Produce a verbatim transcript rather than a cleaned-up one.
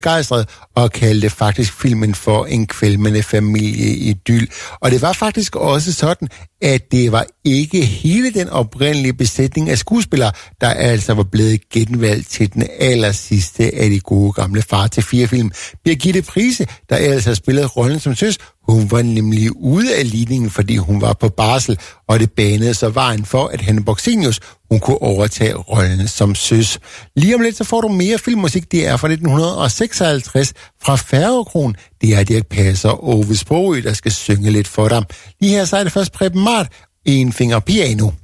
begejstret og kaldte faktisk filmen for en kvalmende familieidyl. Og det var faktisk også sådan, at det var ikke hele den oprindelige besætning af skuespillere, der altså var blevet genvalgt til den aller sidste af de gode gamle Far til fire film. Birgitte Price, der altså spillede rollen som søs, hun var nemlig ude af ligningen, fordi hun var på barsel, og det banede så vejen for, at Hanne Boxenius, hun kunne overtage rollen som søs. Lige om lidt, så får du mere filmmusik. Det er fra nitten seksoghalvtreds fra Færgekron. Det er Dirch Passer og Ove Sprogøe, der skal synge lidt for dig. Lige her så er det først Preben Mart, En finger piano.